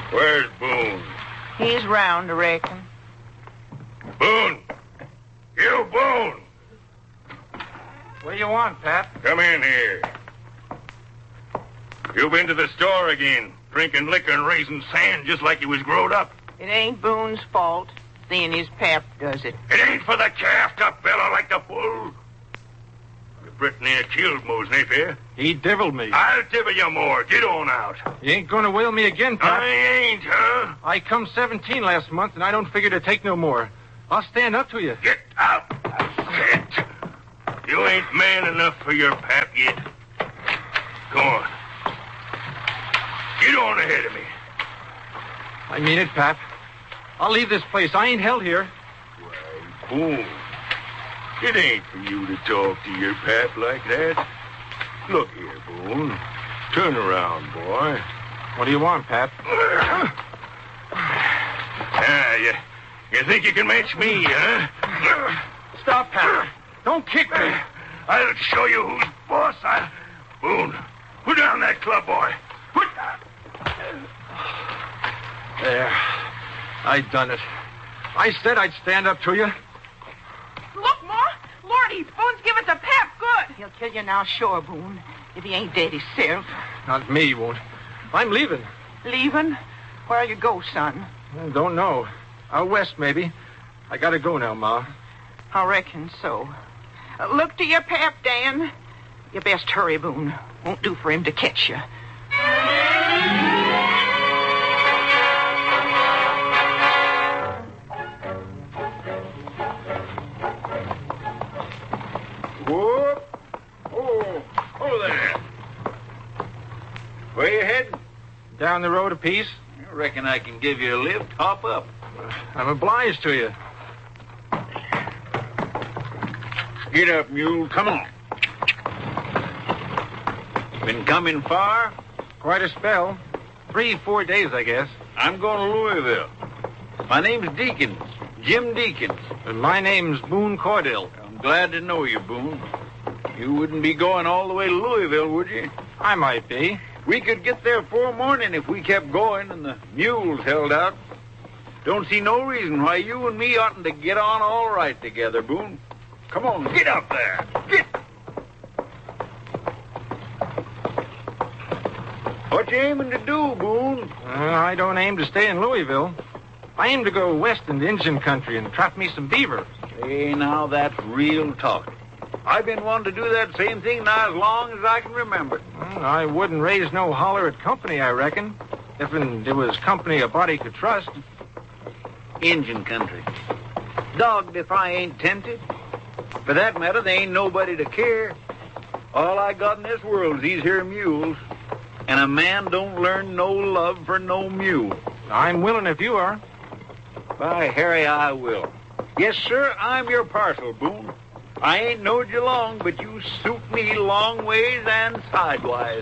Where's Boone? He's round, I reckon. Boone! You, Boone! What do you want, Pap? Come in here. You been to the store again, drinking liquor and raising sand just like you was growed up. It ain't Boone's fault, seeing his pap does it. It ain't for the calf to bellow like the bull. You pretty near killed Mo's nephew. He diviled me. I'll divil you more. Get on out. You ain't gonna whale me again, Pap. I ain't, huh? I come 17 last month, and I don't figure to take no more. I'll stand up to you. Get out. I said. You ain't man enough for your pap yet. Go on. Get on ahead of me. I mean it, Pap. I'll leave this place. I ain't held here. Why, Boone, it ain't for you to talk to your pap like that. Look here, Boone. Turn around, boy. What do you want, Pap? You think you can match me, huh? Stop, Pap. Don't kick me. I'll show you who's boss. Boone, put down that club, boy. Put down. There. I done it. I said I'd stand up to you. Look, Ma. Lordy, Boone's giving the pap good. He'll kill you now, sure, Boone, if he ain't dead himself. Not me, won't. I'm leaving. Leaving? Where'll you go, son? I don't know. Out west, maybe. I gotta go now, Ma. I reckon so. Look to your pap, Dan. You best hurry, Boone. Won't do for him to catch you. Whoop. Oh there. Where you heading? Down the road a piece. I reckon I can give you a lift. Hop up. I'm obliged to you. Get up, mule. Come on. Been coming far? Quite a spell. 3-4 days, I guess. I'm going to Louisville. My name's Deacons. Jim Deacons. And my name's Boone Cordell. I'm glad to know you, Boone. You wouldn't be going all the way to Louisville, would you? I might be. We could get there 4 morning if we kept going and the mules held out. Don't see no reason why you and me oughtn't to get on all right together, Boone. Come on, get up there. Get. What you aiming to do, Boone? I don't aim to stay in Louisville. I aim to go west in the Indian country and trap me some beaver. Hey, now that's real talk. I've been wanting to do that same thing now as long as I can remember. Well, I wouldn't raise no holler at company, I reckon. If it was company a body could trust. Indian country. Dogged if I ain't tempted. For that matter, there ain't nobody to care. All I got in this world is these here mules. And a man don't learn no love for no mule. I'm willing if you are. By Harry, I will. Yes, sir, I'm your parcel, Boone. I ain't knowed you long, but you suit me long ways and sidewise.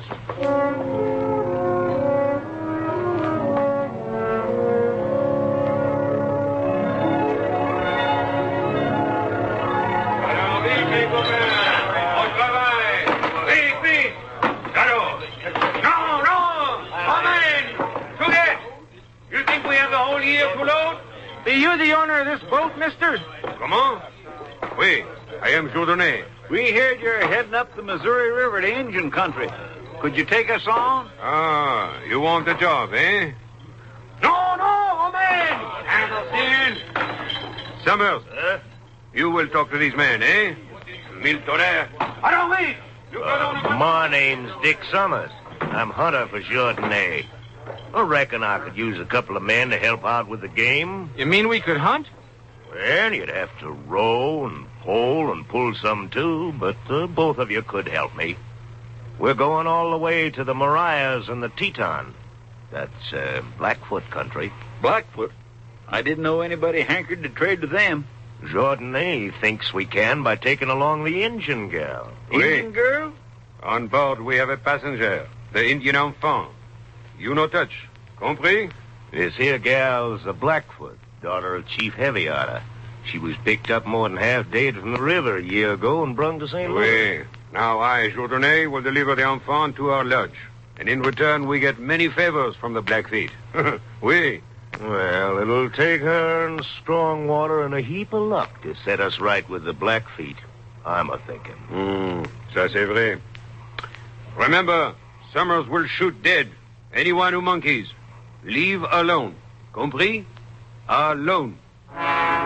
Are you the owner of this boat, mister? Comment? Oui, I am Jourdain. We heard you're heading up the Missouri River to Indian country. Could you take us on? Ah, you want the job, eh? No, old man! Handle Summers, you will talk to these men, eh? Mille tonnerres. I don't wait! My name's Dick Summers. I'm hunter for Jourdain. I reckon I could use a couple of men to help out with the game. You mean we could hunt? Well, you'd have to row and pole and pull some too, but both of you could help me. We're going all the way to the Marias and the Teton. That's Blackfoot country. Blackfoot? I didn't know anybody hankered to trade with them. Jourdain thinks we can by taking along the Indian girl. Indian girl? On board, we have a passenger, the Indian enfant. You no touch. Compris? This here gal's a Blackfoot, daughter of Chief Heavy-Otter. She was picked up more than half dead from the river a year ago and brung to St. Louis. Oui. Now I, Jourdain, will deliver the enfant to our lodge. And in return, we get many favors from the Blackfeet. Oui. Well, it'll take her and Strongwater and a heap of luck to set us right with the Blackfeet. I'm a-thinking. Ça c'est vrai. Remember, Summers will shoot dead anyone who monkeys. Leave alone. Compris? Alone.